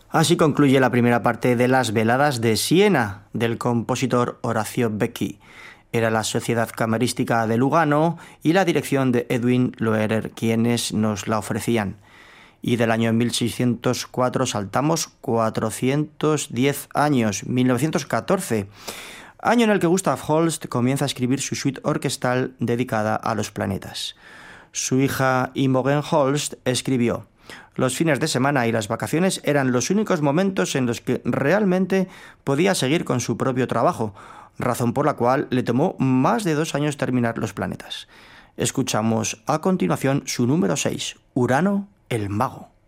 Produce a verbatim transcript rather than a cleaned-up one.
Así concluye la primera parte de Las veladas de Siena, del compositor Horacio Becchi. Era la Sociedad Camerística de Lugano y la dirección de Edwin Loerer quienes nos la ofrecían. Y del año mil seiscientos cuatro saltamos cuatrocientos diez años, mil novecientos catorce, año en el que Gustav Holst comienza a escribir su suite orquestal dedicada a los planetas. Su hija Imogen Holst escribió: los fines de semana y las vacaciones eran los únicos momentos en los que realmente podía seguir con su propio trabajo, razón por la cual le tomó más de dos años terminar los planetas. Escuchamos a continuación su número seis, Urano el Mago.